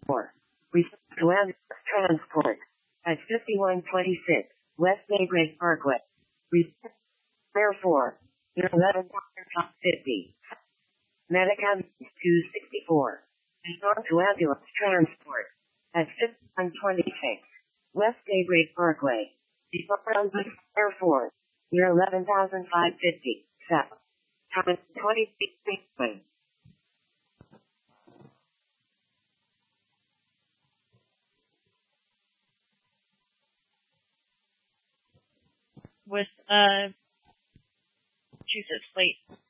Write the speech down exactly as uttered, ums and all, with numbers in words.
four. Respond to ambulance transport at fifty-one twenty-six West Daybreak Parkway. Respond therefore, near eleven fifty. Medicam two sixty-four. Respond to ambulance transport at fifty-one twenty-six West Daybreak Parkway. Respond therefore, near eleven thousand five fifty South. Time twenty feet. With uh, Massachusetts Plate